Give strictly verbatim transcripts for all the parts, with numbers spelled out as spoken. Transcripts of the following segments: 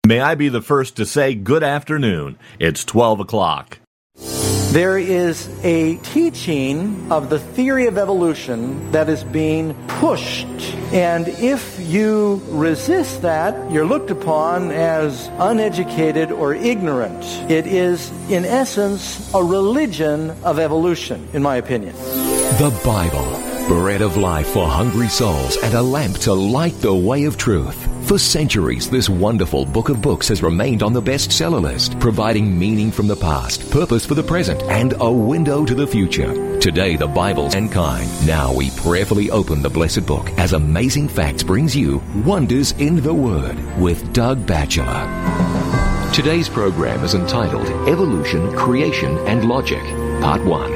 May I be the first to say good afternoon. It's twelve o'clock. There is a teaching of the theory of evolution that is being pushed. And if you resist that, you're looked upon as uneducated or ignorant. It is, in essence, a religion of evolution, in my opinion. The Bible, bread of life for hungry souls and a lamp to light the way of truth. For centuries, this wonderful book of books has remained on the bestseller list, providing meaning from the past, purpose for the present, and a window to the future. Today, the Bible's mankind. Now we prayerfully open the blessed book as Amazing Facts brings you Wonders in the Word with Doug Batchelor. Today's program is entitled Evolution, Creation, and Logic, Part one.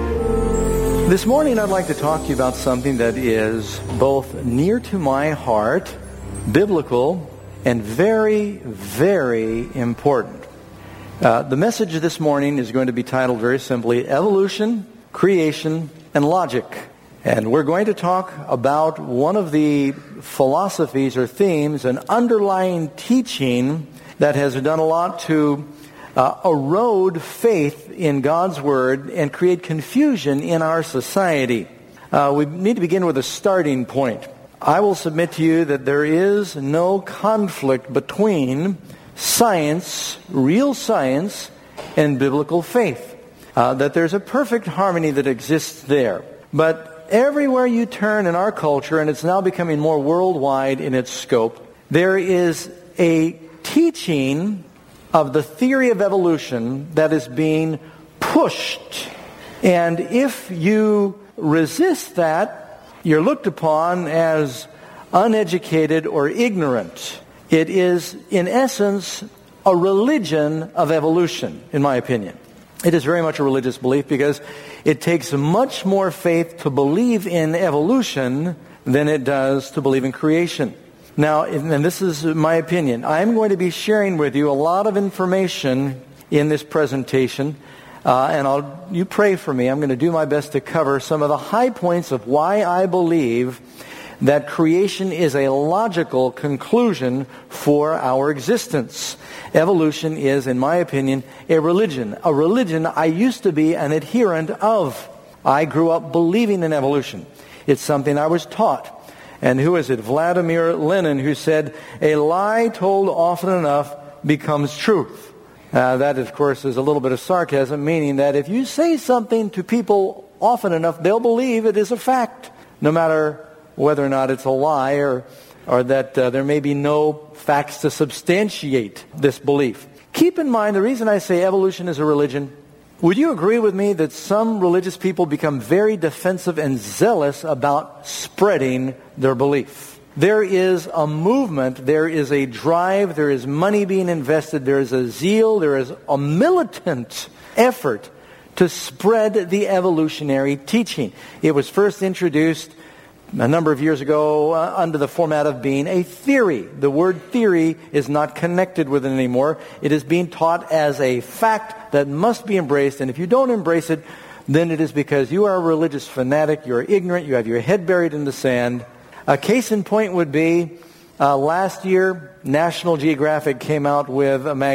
This morning, I'd like to talk to you about something that is both near to my heart, biblical, and very, very important. Uh, the message this morning is going to be titled very simply, Evolution, Creation, and Logic. And we're going to talk about one of the philosophies or themes, an underlying teaching that has done a lot to uh, erode faith in God's Word and create confusion in our society. Uh, we need to begin with a starting point. I will submit to you that there is no conflict between science, real science, and biblical faith. Uh, that there's a perfect harmony that exists there. But everywhere you turn in our culture, and it's now becoming more worldwide in its scope, there is a teaching of the theory of evolution that is being pushed. And if you resist that, you're looked upon as uneducated or ignorant. It is, in essence, a religion of evolution, in my opinion. It is very much a religious belief because it takes much more faith to believe in evolution than it does to believe in creation. Now, and this is my opinion, I'm going to be sharing with you a lot of information in this presentation. Uh, and I'll, you pray for me. I'm going to do my best to cover some of the high points of why I believe that creation is a logical conclusion for our existence. Evolution is, in my opinion, a religion. A religion I used to be an adherent of. I grew up believing in evolution. It's something I was taught. And who is it? Vladimir Lenin, who said, "A lie told often enough becomes truth." Uh, that, of course, is a little bit of sarcasm, meaning that if you say something to people often enough, they'll believe it is a fact, no matter whether or not it's a lie or, or that uh, there may be no facts to substantiate this belief. Keep in mind, the reason I say evolution is a religion, would you agree with me that some religious people become very defensive and zealous about spreading their belief? There is a movement, there is a drive, there is money being invested, there is a zeal, there is a militant effort to spread the evolutionary teaching. It was first introduced a number of years ago uh, under the format of being a theory. The word theory is not connected with it anymore. It is being taught as a fact that must be embraced, and if you don't embrace it, then it is because you are a religious fanatic, you are ignorant, you have your head buried in the sand. A case in point would be, uh, last year, National Geographic came out with a magazine